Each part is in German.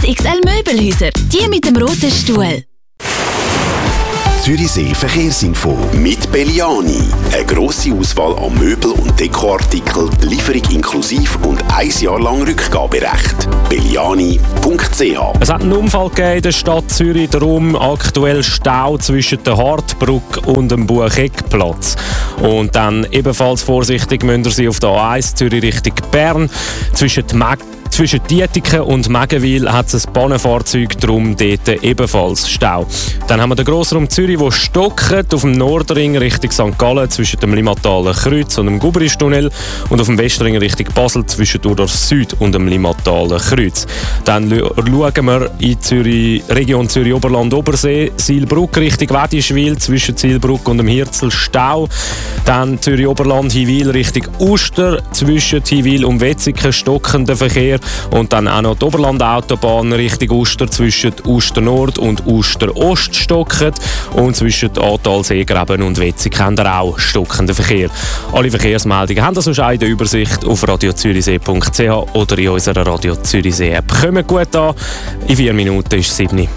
XXL Möbelhäuser. Die mit dem roten Stuhl. Zürichsee Verkehrsinfo mit Belliani. Eine grosse Auswahl an Möbel- und Dekoartikeln, Lieferung inklusiv und 1 Jahr lang Rückgaberecht. Belliani.ch. Es hat einen Unfall gegeben in der Stadt Zürich, darum aktuell Stau zwischen der Hartbrücke und dem Bucheckplatz. Und dann ebenfalls vorsichtig müssen Sie auf der A1 Zürich Richtung Bern. Zwischen Dietiken und Megenwil hat es ein Bahnenfahrzeug, darum dort ebenfalls Stau. Dann haben wir den Grossraum Zürich, der stockt auf dem Nordring Richtung St. Gallen zwischen dem Limmataler Kreuz und dem Gubristunnel und auf dem Westring Richtung Basel zwischen Urdorf Süd und dem Limmataler Kreuz. Dann schauen wir in Zürich, Region Zürich-Oberland-Obersee, Sihlbrugg Richtung Wedischwil zwischen Sihlbrugg und dem Hirzel Stau. Dann Zürich-Oberland-Hiwil Richtung Uster zwischen Hiwil und Wetzikon stockender Verkehr. Und dann auch noch die Oberland-Autobahn Richtung Uster zwischen Uster Nord und Uster Ost stockend. Und zwischen Atal, Seegraben und Wetzikon haben wir auch stockenden Verkehr. Alle Verkehrsmeldungen haben das auch in der Übersicht auf radiozürichsee.ch oder in unserer Radio Zürichsee App. Kommt gut an, in 4 Minuten ist es 7.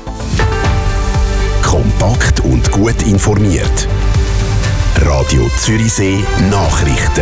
Kompakt und gut informiert. Radio Zürichsee Nachrichten.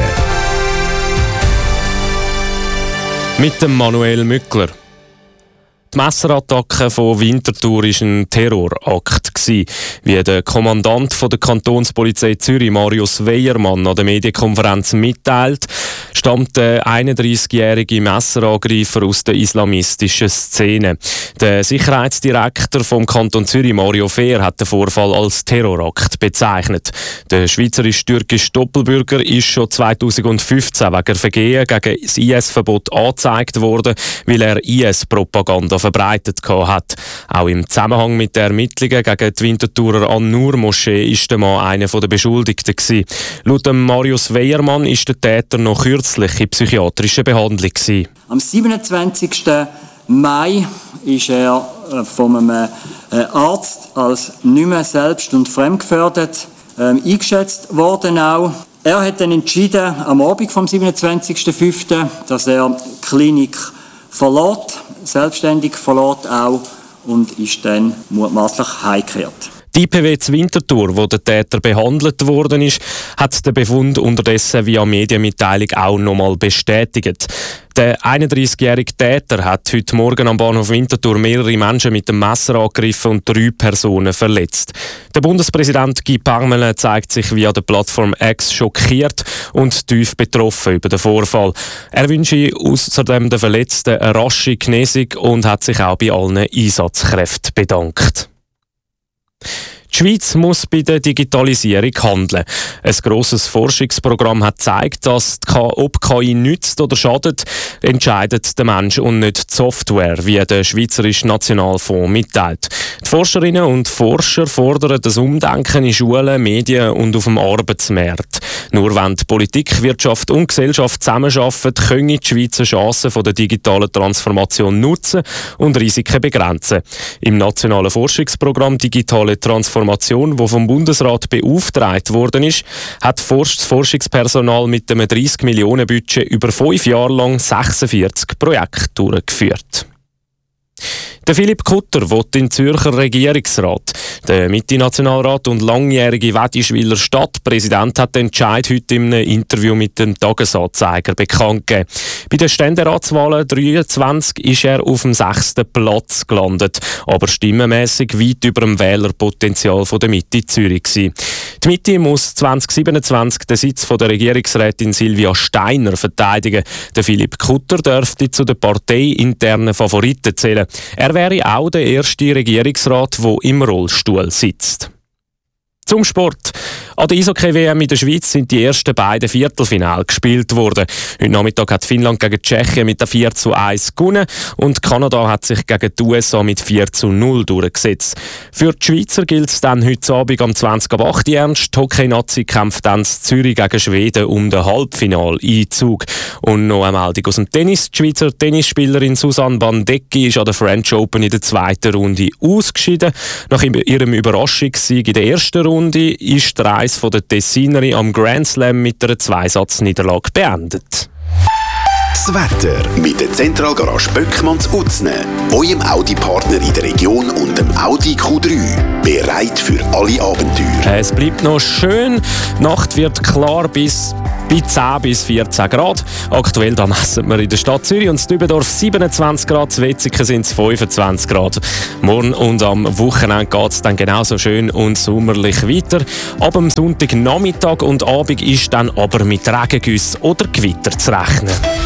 Mit dem Manuel Mückler. Die Messerattacke von Winterthur war ein Terrorakt, wie der Kommandant der Kantonspolizei Zürich, Marius Weiermann, an der Medienkonferenz mitteilt, stammt der 31-jährige Messerangreifer aus der islamistischen Szene. Der Sicherheitsdirektor vom Kanton Zürich, Mario Fehr, hat den Vorfall als Terrorakt bezeichnet. Der schweizerisch-türkische Doppelbürger ist schon 2015 wegen Vergehen gegen das IS-Verbot angezeigt worden, weil er IS-Propaganda verbreitet hat. Auch im Zusammenhang mit den Ermittlungen gegen die Winterthurer An-Nur-Moschee ist der Mann einer der Beschuldigten gewesen. Laut Marius Weiermann ist der Täter noch kürzlich in psychiatrischer Behandlung gewesen. Am 27. Mai ist er von einem Arzt als nicht mehr selbst- und fremdgefährdet eingeschätzt worden. Auch. Er hat dann entschieden, am Abend vom 27.05., dass er die Klinik verlässt, selbstständig verlässt auch, und ist dann mutmaßlich heimgekehrt. Die IPW zu Winterthur, wo der Täter behandelt worden ist, hat den Befund unterdessen via Medienmitteilung auch nochmal bestätigt. Der 31-jährige Täter hat heute Morgen am Bahnhof Winterthur mehrere Menschen mit dem Messer angegriffen und 3 Personen verletzt. Der Bundespräsident Guy Parmelin zeigt sich via der Plattform X schockiert und tief betroffen über den Vorfall. Er wünsche außerdem den Verletzten eine rasche Genesung und hat sich auch bei allen Einsatzkräften bedankt. Die Schweiz muss bei der Digitalisierung handeln. Ein grosses Forschungsprogramm hat gezeigt, dass ob KI nützt oder schadet, entscheidet der Mensch und nicht die Software, wie der Schweizerische Nationalfonds mitteilt. Die Forscherinnen und Forscher fordern das Umdenken in Schulen, Medien und auf dem Arbeitsmarkt. Nur wenn die Politik, Wirtschaft und Gesellschaft zusammenarbeiten, können die Schweizer Chancen von der digitalen Transformation nutzen und Risiken begrenzen. Im nationalen Forschungsprogramm Digitale Transformation, das vom Bundesrat beauftragt worden ist, hat das Forschungspersonal mit einem 30 Millionen Budget über 5 Jahre lang 46 Projekte durchgeführt. Der Philipp Kutter will in den Zürcher Regierungsrat. Der Mitte-Nationalrat und langjährige Wedischwiler Stadtpräsident hat den Entscheid heute in einem Interview mit dem Tagesanzeiger bekannt gegeben. Bei den Ständeratswahlen 23 ist er auf dem 6. Platz gelandet, aber stimmenmässig weit über dem Wählerpotenzial der Mitte Zürich gewesen. Die Mitte muss 2027 den Sitz von der Regierungsrätin Silvia Steiner verteidigen. Der Philipp Kutter dürfte zu den parteiinternen Favoriten zählen. Er wäre auch der erste Regierungsrat, der im Rollstuhl sitzt. Zum Sport. An der Eishockey-WM in der Schweiz sind die ersten beiden Viertelfinale gespielt worden. Heute Nachmittag hat Finnland gegen Tschechien mit 4:1 gewonnen und Kanada hat sich gegen die USA mit 4:0 durchgesetzt. Für die Schweizer gilt es dann heute Abend am 20:08 ernst. Die Hockey-Nazi kämpft dann in Zürich gegen Schweden um den Halbfinaleinzug. Und noch eine Meldung aus dem Tennis. Die Schweizer Tennisspielerin Susanne Bandecki ist an der French Open in der zweiten Runde ausgeschieden. Nach ihrem Überraschungssieg in der ersten Runde ist die Reise von der Tessinerin am Grand Slam mit einer 2-Satz-Niederlage beendet. Das Wetter mit der Zentralgarage Böckmanns Utzne, eurem Audi-Partner in der Region und dem Audi Q3. Bereit für alle Abenteuer. Es bleibt noch schön. Die Nacht wird klar bis bei 10 bis 14 Grad. Aktuell da messen wir in der Stadt Zürich und in Dübendorf 27 Grad, in Wetzikon sind es 25 Grad. Morgen und am Wochenende geht es dann genauso schön und sommerlich weiter. Ab dem Sonntagnachmittag und Abend ist dann aber mit Regengüssen oder Gewitter zu rechnen.